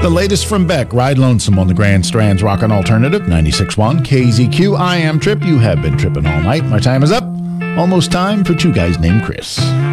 The latest from Beck, Ride Lonesome on the Grand Strands Rockin' Alternative, 96.1 KZQ. I am Trip. You have been tripping all night. My time is up. Almost time for Two Guys Named Chris.